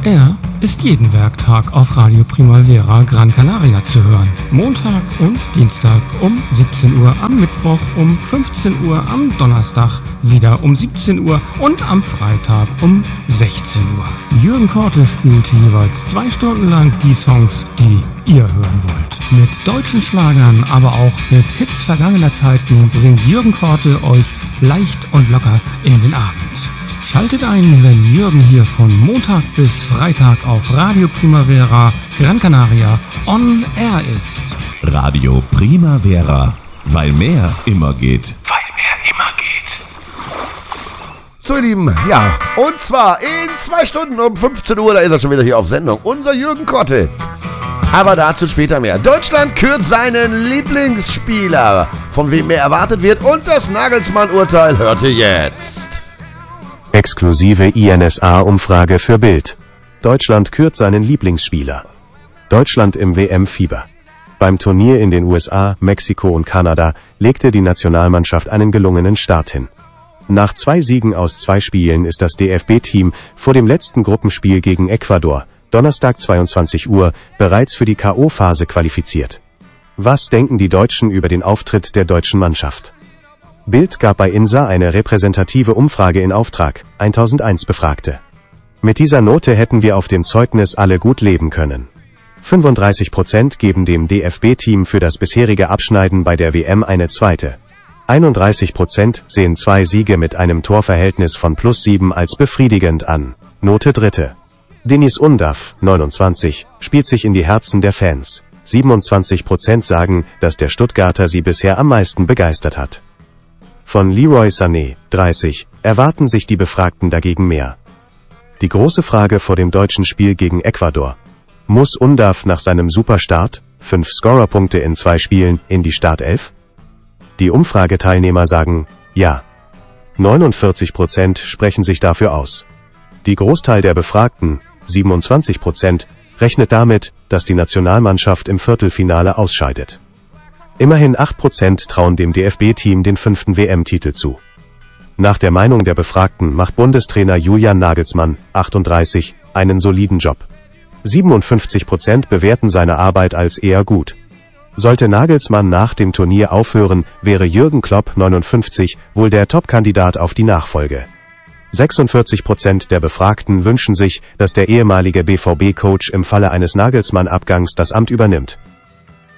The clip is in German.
Er ist jeden Werktag auf Radio Primavera Gran Canaria zu hören. Montag und Dienstag um 17 Uhr, am Mittwoch um 15 Uhr, am Donnerstag wieder um 17 Uhr und am Freitag um 16 Uhr. Jürgen Korte spielt jeweils 2 Stunden lang die Songs, die ihr hören wollt. Mit deutschen Schlagern, aber auch mit Hits vergangener Zeiten bringt Jürgen Korte euch leicht und locker in den Abend. Schaltet ein, wenn Jürgen hier von Montag bis Freitag auf Radio Primavera Gran Canaria on Air ist. Radio Primavera, weil mehr immer geht. So ihr Lieben, ja, und zwar in 2 Stunden um 15 Uhr, da ist er schon wieder hier auf Sendung, unser Jürgen Korte. Aber dazu später mehr. Deutschland kürt seinen Lieblingsspieler, von wem mehr erwartet wird, und das Nagelsmann-Urteil hört ihr jetzt. Exklusive INSA-Umfrage für Bild. Deutschland kürt seinen Lieblingsspieler. Deutschland im WM-Fieber. Beim Turnier in den USA, Mexiko und Kanada legte die Nationalmannschaft einen gelungenen Start hin. Nach 2 Siegen aus 2 Spielen ist das DFB-Team vor dem letzten Gruppenspiel gegen Ecuador, Donnerstag 22 Uhr, bereits für die K.O.-Phase qualifiziert. Was denken die Deutschen über den Auftritt der deutschen Mannschaft? Bild gab bei INSA eine repräsentative Umfrage in Auftrag, 1001 Befragte. Mit dieser Note hätten wir auf dem Zeugnis alle gut leben können. 35% geben dem DFB-Team für das bisherige Abschneiden bei der WM eine 2. 31% sehen 2 Siege mit einem Torverhältnis von +7 als befriedigend an. Note 3. Dennis Undav, 29, spielt sich in die Herzen der Fans. 27% sagen, dass der Stuttgarter sie bisher am meisten begeistert hat. Von Leroy Sané, 30, erwarten sich die Befragten dagegen mehr. Die große Frage vor dem deutschen Spiel gegen Ecuador: Muss Undav nach seinem Superstart, 5 Scorerpunkte in 2 Spielen, in die Startelf? Die Umfrageteilnehmer sagen, ja. 49% sprechen sich dafür aus. Die Großteil der Befragten, 27%, rechnet damit, dass die Nationalmannschaft im Viertelfinale ausscheidet. Immerhin 8% trauen dem DFB-Team den 5. WM-Titel zu. Nach der Meinung der Befragten macht Bundestrainer Julian Nagelsmann, 38, einen soliden Job. 57% bewerten seine Arbeit als eher gut. Sollte Nagelsmann nach dem Turnier aufhören, wäre Jürgen Klopp, 59, wohl der Top-Kandidat auf die Nachfolge. 46% der Befragten wünschen sich, dass der ehemalige BVB-Coach im Falle eines Nagelsmann-Abgangs das Amt übernimmt.